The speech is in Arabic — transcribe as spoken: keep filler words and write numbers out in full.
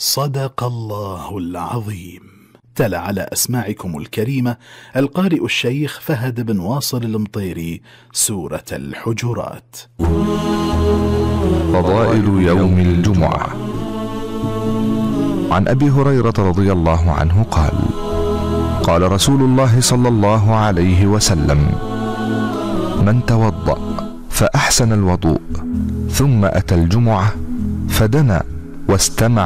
صدق الله العظيم. تلا على أسماعكم الكريمة القارئ الشيخ فهد بن واصل المطيري سورة الحجرات. فضائل يوم الجمعة. عن أبي هريرة رضي الله عنه قال: قال رسول الله صلى الله عليه وسلم: من توضأ فأحسن الوضوء ثم أتى الجمعة فدنا واستمع